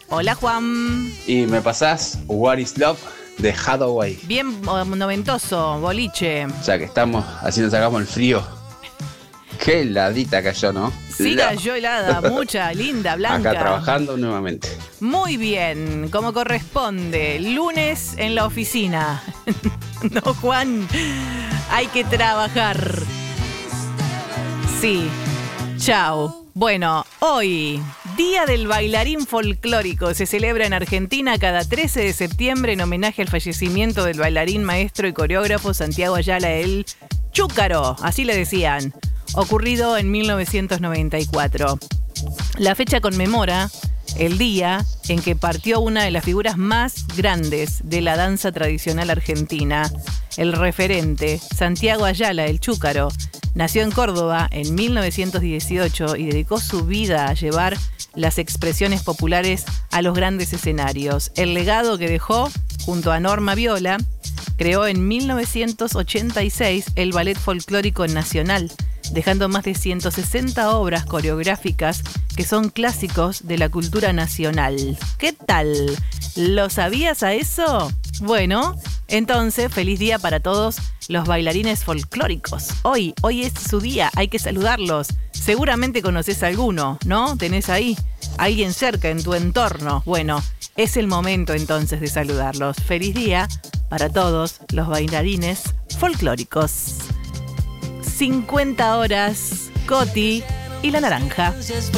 Hola, Juan. Y me pasás What is Love de Hathaway. Bien noventoso, boliche. Ya que estamos, así nos sacamos el frío. Qué heladita cayó, ¿no? Sí, cayó helada, mucha, linda, blanca. Acá trabajando nuevamente. Muy bien, como corresponde. Lunes en la oficina. No, Juan, hay que trabajar. Sí, chao. Bueno, hoy, Día del Bailarín Folclórico, se celebra en Argentina cada 13 de septiembre en homenaje al fallecimiento del bailarín, maestro y coreógrafo Santiago Ayala, el Chúcaro, así le decían, ocurrido en 1994. La fecha conmemora el día en que partió una de las figuras más grandes de la danza tradicional argentina, el referente Santiago Ayala, el Chúcaro. Nació en Córdoba en 1918 y dedicó su vida a llevar las expresiones populares a los grandes escenarios. El legado que dejó, junto a Norma Viola, creó en 1986 el Ballet Folclórico Nacional, dejando más de 160 obras coreográficas que son clásicos de la cultura nacional. ¿Qué tal? ¿Lo sabías a eso? Bueno, entonces, feliz día para todos los bailarines folclóricos. Hoy es su día, hay que saludarlos. Seguramente conoces a alguno, ¿no? ¿Tenés ahí alguien cerca en tu entorno? Bueno, es el momento entonces de saludarlos. Feliz día para todos los bailarines folclóricos. 50 horas, Coti y la Naranja.